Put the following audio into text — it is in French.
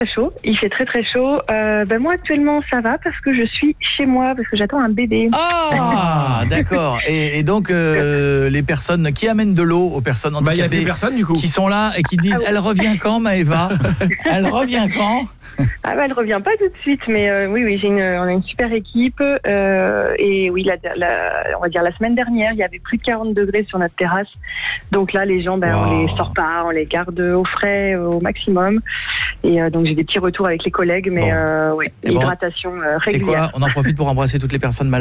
Chaud, il fait très très chaud. Moi actuellement ça va parce que je suis chez moi parce que j'attends un bébé. Ah, d'accord. Et donc les personnes qui amènent de l'eau aux personnes handicapées, il y a des personnes du coup qui sont là et qui disent elle revient quand Maëva? Elle revient quand? Elle revient pas tout de suite, mais oui, on a une super équipe et oui, on va dire la semaine dernière, il y avait plus de 40 degrés sur notre terrasse. Donc là, les gens, on les sort pas, on les garde au frais au maximum. Et donc j'ai des petits retours avec les collègues, mais hydratation régulière. C'est quoi? On en profite pour embrasser toutes les personnes malades.